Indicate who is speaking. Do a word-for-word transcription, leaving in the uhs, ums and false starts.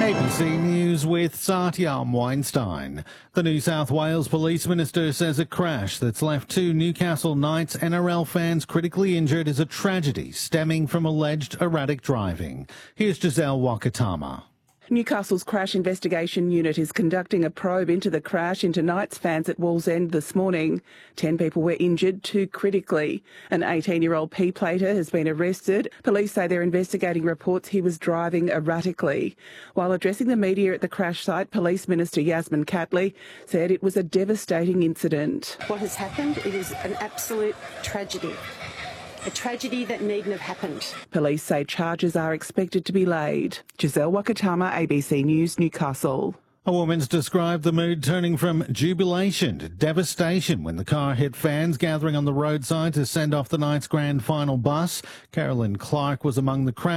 Speaker 1: A B C News with Satyam Weinstein. The New South Wales Police Minister says a crash that's left two Newcastle Knights N R L fans critically injured is a tragedy stemming from alleged erratic driving. Here's Giselle Wakatama.
Speaker 2: Newcastle's Crash Investigation Unit is conducting a probe into the crash into Knights fans at Wallsend this morning. Ten people were injured, two critically. An eighteen-year-old P-plater has been arrested. Police say they're investigating reports he was driving erratically. While addressing the media at the crash site, Police Minister Yasmin Catley said it was a devastating incident.
Speaker 3: What has happened, it is an absolute tragedy. A tragedy that needn't have happened.
Speaker 2: Police say charges are expected to be laid. Giselle Wakatama, A B C News, Newcastle.
Speaker 1: A woman's described the mood turning from jubilation to devastation when the car hit fans gathering on the roadside to send off the night's grand final bus. Carolyn Clark was among the crowd.